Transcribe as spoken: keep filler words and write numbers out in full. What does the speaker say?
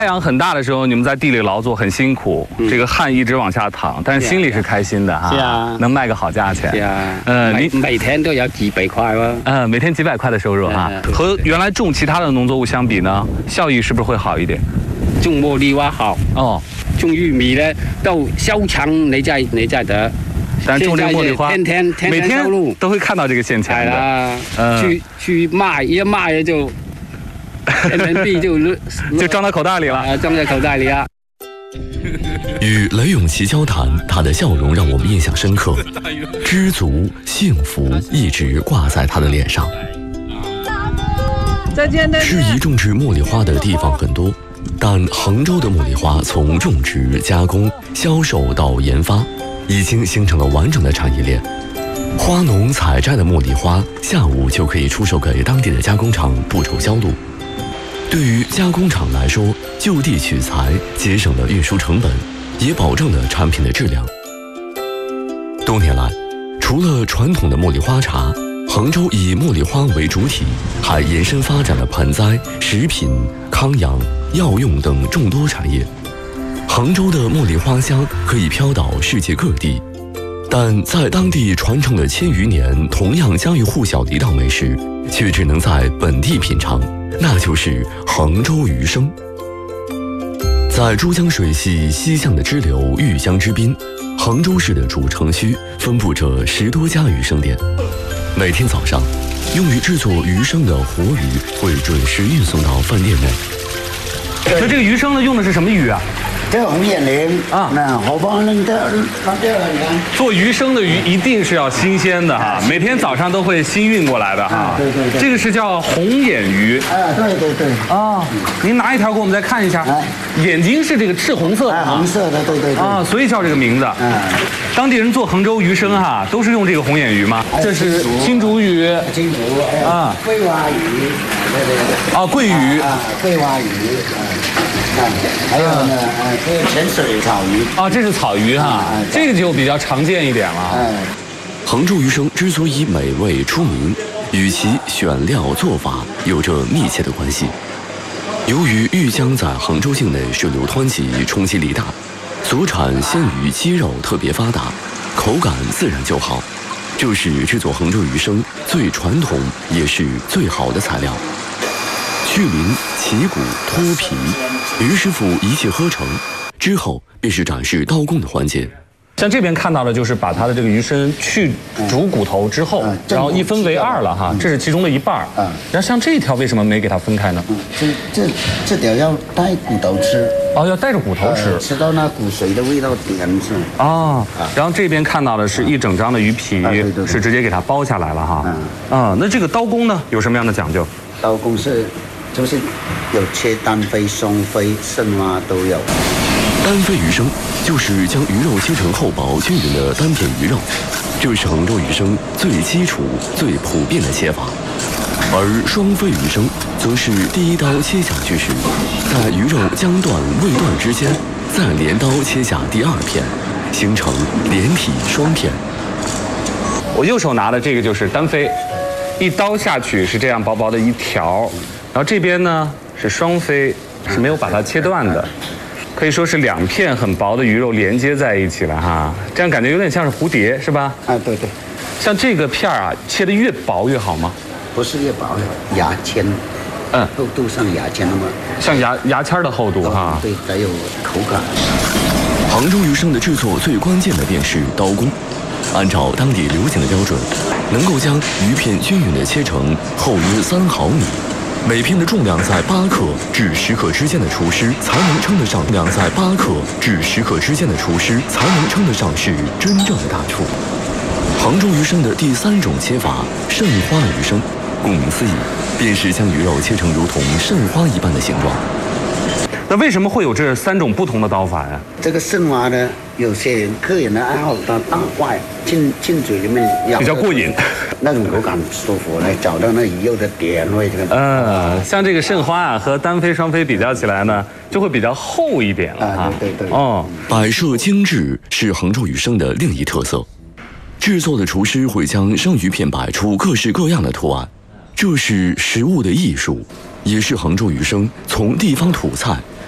太阳很大的时候，你们在地里劳作很辛苦，嗯、这个汗一直往下淌，但是心里是开心的哈。 是啊， 能卖个好价钱。 是啊， 嗯， 每每天都有几百块哦。 嗯，每天几百块的收入哈，和原来种其他的农作物相比呢，效益是不是会好一点？ 种茉莉花好哦， 种玉米呢，到收成你再你再得。 但是种这个茉莉花， 天天天每天收入都会看到这个现钱的。 啊， 嗯， 去去卖一卖就。人民币就就装到口袋里了， 啊，装在口袋里啊。 与雷永琪交谈，他的笑容让我们印象深刻，知足幸福一直挂在他的脸上。 再见，再见。 适宜种植茉莉花的地方很多，但杭州的茉莉花从种植、加工、销售到研发，已经形成了完整的产业链。花农采摘的茉莉花，下午就可以出售给当地的加工厂，不愁销路。对于加工厂来说，就地取材节省了运输成本，也保证了产品的质量。多年来，除了传统的茉莉花茶，杭州以茉莉花为主体，还延伸发展了盆栽、食品、康养、药用等众多产业。杭州的茉莉花香可以飘到世界各地，但在当地传承了千余年、同样家喻户晓的一道美食，却只能在本地品尝。那就是杭州鱼生。在珠江水系西向的支流玉江之滨，杭州市的主城区分布着十多家鱼生店。每天早上，用于制作鱼生的活鱼会准时运送到饭店内。 那这个鱼生呢，用的是什么鱼啊？ 这个红眼鳞啊， 那好棒，那这那这个你看， 做鱼生的鱼一定是要新鲜的哈，每天早上都会新运过来的哈。 对对对， 这个是叫红眼鱼。 啊，对对对。 啊，您拿一条给我们再看一下。眼睛是这个赤红色的。 红色的，对对对。 啊，所以叫这个名字。嗯。当地人做杭州鱼生哈，都是用这个红眼鱼吗？这是青竹鱼。 青竹。啊。桂花鱼。对对对。 啊，桂鱼。 啊，桂花鱼。啊，还有呢，呃，这个潜水草鱼啊，这是草鱼哈，这个就比较常见一点了。 嗯， 杭州鱼生之所以美味出名，与其选料做法有着密切的关系。由于玉江在杭州境内水流湍急、冲击力大，所产鲜鱼肌肉特别发达，口感自然就好，这是制作杭州鱼生最传统也是最好的材料。去鳞、起骨、脱皮，于师傅一气呵成，之后便是展示刀工的环节。 像这边看到的，就是把它的这个鱼身去煮骨头之后，嗯、然后一分为二了哈，嗯、这是其中的一半。嗯，然后像这一条为什么没给它分开呢？ 嗯、这这这条要带骨头吃。 哦，要带着骨头吃， 呃、吃到那骨髓的味道点是。 哦，啊、然后这边看到的是一整张的鱼皮，啊、对对对是直接给它剥下来了哈。嗯，啊，那这个刀工呢，有什么样的讲究？ 刀工是。就是有切单飞、双飞、肾蛙都有。 单飞鱼生就是将鱼肉切成厚薄均匀的单片鱼肉，这是杭州鱼生最基础、最普遍的切法。而双飞鱼生则是第一刀切下去时，在鱼肉将断未断之间，再连刀切下第二片，形成连体双片。 我右手拿的这个就是单飞，一刀下去是这样薄薄的一条。然后这边呢是双飞，是没有把它切断的，可以说是两片很薄的鱼肉连接在一起了哈，这样感觉有点像是蝴蝶，是吧？ 啊，对对。 像这个片儿啊，切得越薄越好吗？ 不是越薄，牙签，嗯，厚度像牙签那么， 像牙牙签的厚度哈。 对，还有口感。 杭州鱼生的制作最关键的便是刀工，按照当地流行的标准，能够将鱼片均匀地切成厚约三毫米。每片的重量在八克至十克之间的厨师才能称得上量在八克至十克之间的厨师才能称得上是真正的大厨。杭州鱼生的第三种切法肾花鱼生，顾名思义，便是将鱼肉切成如同肾花一般的形状。 那为什么会有这三种不同的刀法呀？ 这个肾花呢，有些人个人的爱好，它大块进进嘴里面咬比较过瘾， 那种口感舒服，来找到那鱼肉的点味。这个呃，像这个肾花啊和单飞双飞比较起来呢，就会比较厚一点了哈。 啊、对对对。 哦， 摆设精致是杭州鱼生的另一特色。制作的厨师会将生鱼片摆出各式各样的图案，这是食物的艺术，也是杭州鱼生从地方土菜